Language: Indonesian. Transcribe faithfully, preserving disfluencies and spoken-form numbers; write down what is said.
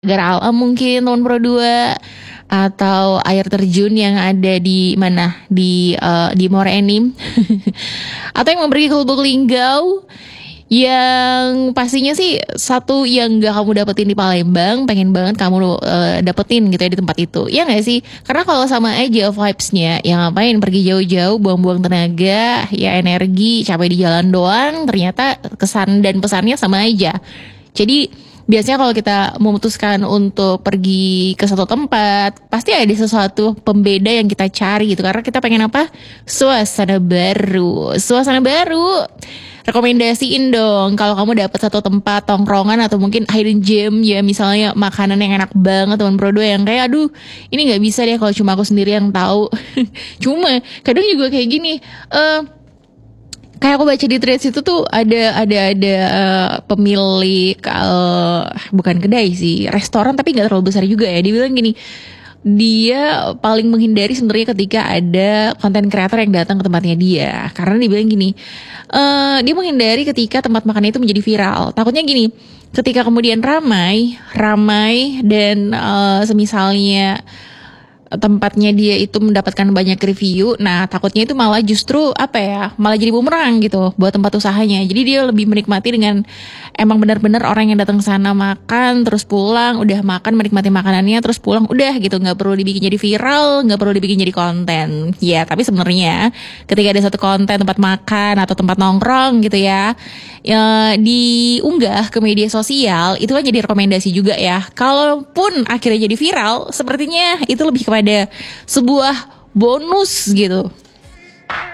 Negara alam mungkin teman Pro dua, atau air terjun yang ada di mana, di, eee, di Muara Enim, atau yang mau pergi ke Lubuk Linggau, yang pastinya sih satu yang nggak kamu dapetin di Palembang, pengen banget kamu, eee, dapetin gitu ya di tempat itu, iya nggak sih? Karena kalau sama aja vibes-nya, ya ngapain pergi jauh-jauh, buang-buang tenaga, ya energi, capek di jalan doang, ternyata kesan dan pesannya sama aja. Jadi biasanya kalau kita memutuskan untuk pergi ke satu tempat, pasti ada sesuatu pembeda yang kita cari gitu, karena kita pengen apa? Suasana baru suasana baru. Rekomendasiin dong kalau kamu dapat satu tempat tongkrongan atau mungkin hidden gem ya, misalnya makanan yang enak banget teman Pro dua yang kayak, "Aduh, ini nggak bisa deh kalau cuma aku sendiri yang tahu." Cuma kadang juga kayak gini, eee kayak aku baca di threads itu tuh ada ada ada, eee, pemilik, eee, bukan kedai sih, restoran tapi nggak terlalu besar juga ya. Dia bilang gini, dia paling menghindari sebenarnya ketika ada konten kreator yang datang ke tempatnya dia. Karena dia bilang gini, eee, dia menghindari ketika tempat makannya itu menjadi viral. Takutnya gini, ketika kemudian ramai ramai dan, eee, semisalnya tempatnya dia itu mendapatkan banyak review, nah takutnya itu malah justru apa ya, malah jadi bumerang gitu buat tempat usahanya. Jadi dia lebih menikmati dengan emang benar-benar orang yang datang ke sana makan, terus pulang, udah makan menikmati makanannya, terus pulang, udah gitu, nggak perlu dibikin jadi viral, nggak perlu dibikin jadi konten. Ya tapi sebenarnya ketika ada satu konten tempat makan atau tempat nongkrong gitu ya, ya diunggah ke media sosial, itu kan jadi rekomendasi juga ya. Kalaupun akhirnya jadi viral, sepertinya itu lebih kepada sebuah bonus gitu.